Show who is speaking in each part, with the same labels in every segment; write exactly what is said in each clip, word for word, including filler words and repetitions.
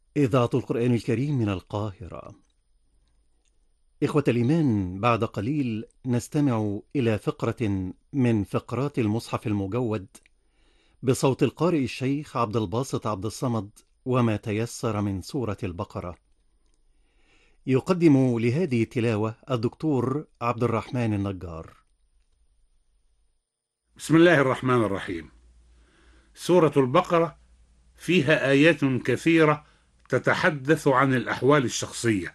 Speaker 1: إذاعة القرآن الكريم من القاهرة. إخوة الإيمان، بعد قليل نستمع إلى فقرة من فقرات المصحف المجود بصوت القارئ الشيخ عبد الباسط عبد الصمد، وما تيسر من سورة البقرة. يقدم لهذه التلاوة الدكتور عبد الرحمن النجار.
Speaker 2: بسم الله الرحمن الرحيم. سورة البقرة فيها آيات كثيرة تتحدث عن الأحوال الشخصية،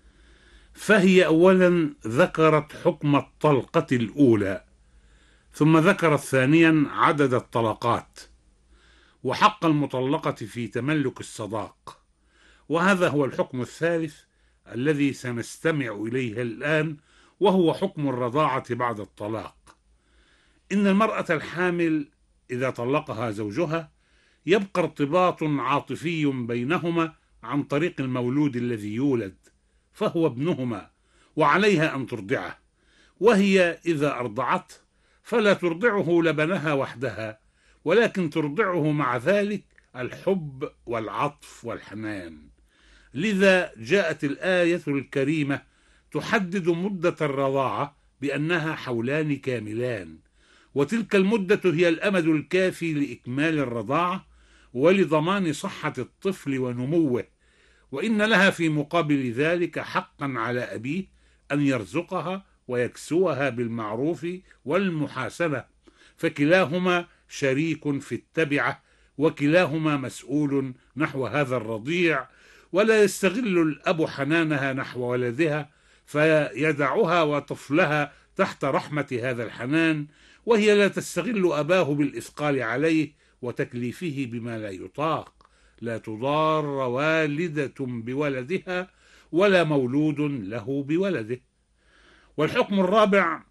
Speaker 2: فهي أولا ذكرت حكم الطلقة الأولى، ثم ذكرت ثانيا عدد الطلقات وحق المطلقة في تملك الصداق، وهذا هو الحكم الثالث الذي سنستمع إليه الآن، وهو حكم الرضاعة بعد الطلاق. إن المرأة الحامل إذا طلقها زوجها يبقى ارتباط عاطفي بينهما عن طريق المولود الذي يولد، فهو ابنهما وعليها أن ترضعه، وهي إذا أرضعته فلا ترضعه لبنها وحدها، ولكن ترضعه مع ذلك الحب والعطف والحنان. لذا جاءت الآية الكريمة تحدد مدة الرضاعة بأنها حولان كاملان، وتلك المدة هي الأمد الكافي لإكمال الرضاعة ولضمان صحة الطفل ونموه، وإن لها في مقابل ذلك حقا على أبيه أن يرزقها ويكسوها بالمعروف والمحاسنة، فكلاهما شريك في التبعة، وكلاهما مسؤول نحو هذا الرضيع، ولا يستغل الأب حنانها نحو ولدها فيدعها وطفلها تحت رحمة هذا الحنان، وهي لا تستغل أباه بالإثقال عليه وتكليفه بما لا يطاق. لا تضار والدة بولدها ولا مولود له بولده. والحكم الرابع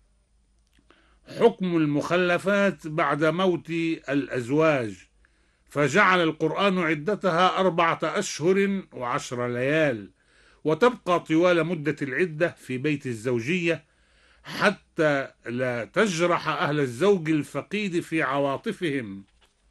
Speaker 2: حكم المخلفات بعد موت الأزواج، فجعل القرآن عدتها أربعة أشهر وعشر ليال، وتبقى طوال مدة العدة في بيت الزوجية حتى لا تجرح أهل الزوج الفقيد في عواطفهم.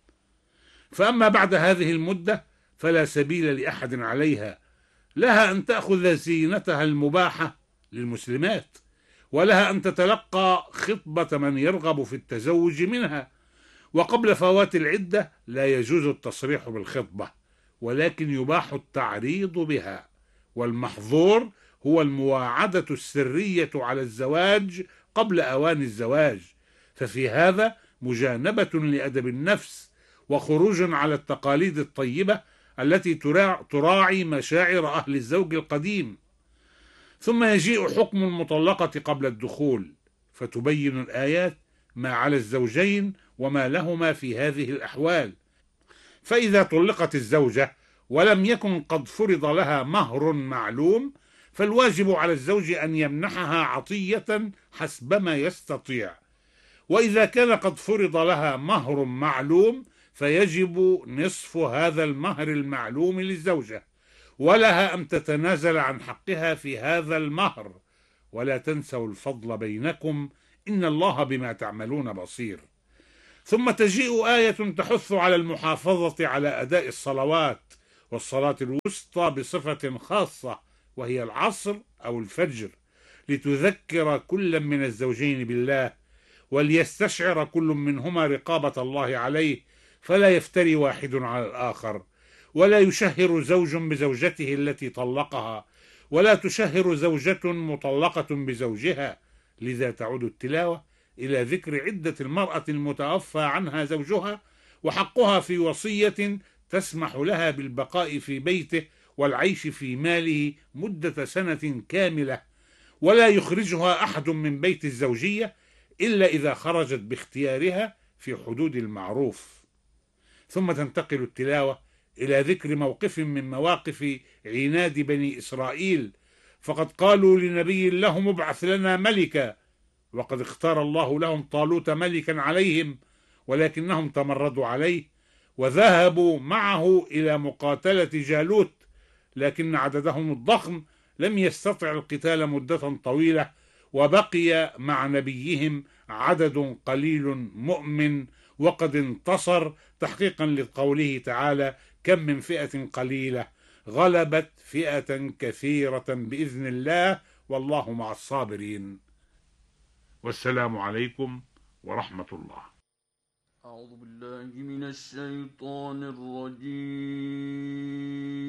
Speaker 2: فأما بعد هذه المدة فلا سبيل لأحد عليها، لها أن تأخذ زينتها المباحة للمسلمات، ولها أن تتلقى خطبة من يرغب في التزوج منها، وقبل فوات العدة لا يجوز التصريح بالخطبة، ولكن يباح التعريض بها، والمحظور هو المواعدة السرية على الزواج قبل أوان الزواج، ففي هذا مجانبة لأدب النفس وخروج على التقاليد الطيبة التي تراعي مشاعر أهل الزوج القديم. ثم يجيء حكم المطلقة قبل الدخول، فتبين الآيات ما على الزوجين وما لهما في هذه الأحوال. فإذا طلقت الزوجة ولم يكن قد فرض لها مهر معلوم، فالواجب على الزوج أن يمنحها عطية حسبما يستطيع، وإذا كان قد فرض لها مهر معلوم فيجب نصف هذا المهر المعلوم للزوجة، ولها أن تتنازل عن حقها في هذا المهر. ولا تنسوا الفضل بينكم إن الله بما تعملون بصير. ثم تجيء آية تحث على المحافظة على أداء الصلوات والصلاة الوسطى بصفة خاصة، وهي العصر أو الفجر، لتذكر كل من الزوجين بالله، وليستشعر كل منهما رقابة الله عليه، فلا يفتري واحد على الآخر، ولا يشهر زوج بزوجته التي طلقها، ولا تشهر زوجة مطلقة بزوجها. لذا تعود التلاوة إلى ذكر عدة المرأة المتوفى عنها زوجها، وحقها في وصية تسمح لها بالبقاء في بيته والعيش في ماله مدة سنة كاملة، ولا يخرجها أحد من بيت الزوجية إلا إذا خرجت باختيارها في حدود المعروف. ثم تنتقل التلاوة إلى ذكر موقف من مواقف عناد بني إسرائيل، فقد قالوا لنبي لهم ابعث لنا ملكا، وقد اختار الله لهم طالوت ملكا عليهم، ولكنهم تمردوا عليه وذهبوا معه إلى مقاتلة جالوت، لكن عددهم الضخم لم يستطع القتال مدة طويلة، وبقي مع نبيهم عدد قليل مؤمن وقد انتصر، تحقيقا لقوله تعالى: كم من فئة قليلة غلبت فئة كثيرة بإذن الله، والله مع الصابرين. والسلام عليكم ورحمة الله.
Speaker 3: أعوذ بالله من الشيطان الرجيم.